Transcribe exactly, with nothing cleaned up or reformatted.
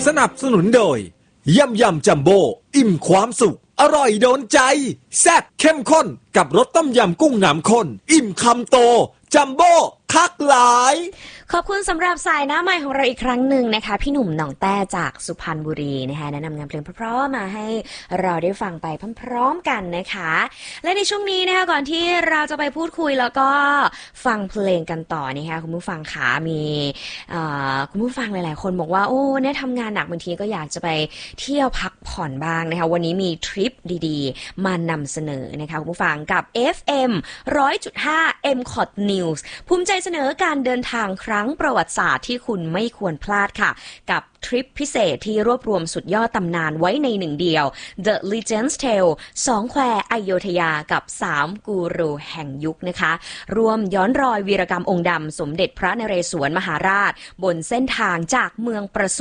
สนับสนุนโดยยำยำจัมโบ้อิ่มความสุขอร่อยโดนใจแซ่บเข้มข้นกับรสต้มยำกุ้งน้ำข้นอิ่มคำโตจัมโบ้คักหลายขอบคุณสำหรับสายหน้าใหม่ของเราอีกครั้งหนึ่งนะคะพี่หนุ่มหนองแต้จากสุพรรณบุรีนะคะแนะนำงานเพลงเพราะๆมาให้เราได้ฟังไปพร้อมๆกันนะคะและในช่วงนี้นะคะก่อนที่เราจะไปพูดคุยแล้วก็ฟังเพลงกันต่อนะคะคุณผู้ฟังขามีคุณผู้ฟังหลายๆคนบอกว่าโอ้เนี่ยทำงานหนักบางทีก็อยากจะไปเที่ยวพักผ่อนบ้างนะคะวันนี้มีทริปดีๆมานำเสนอนะคะคุณผู้ฟังกับ เอฟ เอ็ม หนึ่งร้อยจุดห้า เอ็ม คอท News ภูมิใจเสนอการเดินทางครั้งประวัติศาสตร์ที่คุณไม่ควรพลาดค่ะกับทริปพิเศษที่รวบรวมสุดยอดตำนานไว้ในหนึ่งเดียว The Legends Tale สองแควอโยธยากับสามกูรูแห่งยุคนะคะรวมย้อนรอยวีรกรรมองค์ดำสมเด็จพระนเรศวรมหาราชบนเส้นทางจากเมืองประ